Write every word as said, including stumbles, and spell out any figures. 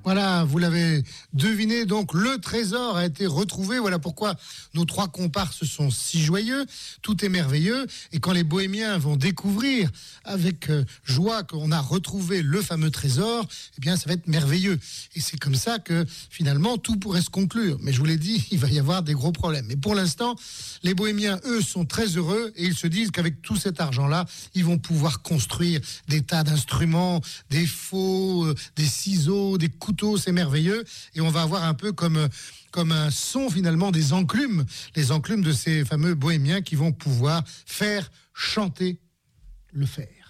Voilà, vous l'avez deviné, donc le trésor a été retrouvé. Voilà pourquoi nos trois comparses sont si joyeux. Tout est merveilleux. Et quand les bohémiens vont découvrir avec euh, joie qu'on a retrouvé le fameux trésor, eh bien ça va être merveilleux. Et c'est comme ça que finalement tout pourrait se conclure. Mais je vous l'ai dit, il va y avoir des gros problèmes. Mais pour l'instant, les bohémiens, eux, sont très heureux et ils se disent qu'avec tout cet argent-là, ils vont pouvoir construire des tas d'instruments, des faux, euh, des ciseaux, des couteaux. C'est merveilleux et on va avoir un peu comme, comme un son finalement des enclumes, les enclumes de ces fameux bohémiens qui vont pouvoir faire chanter le fer.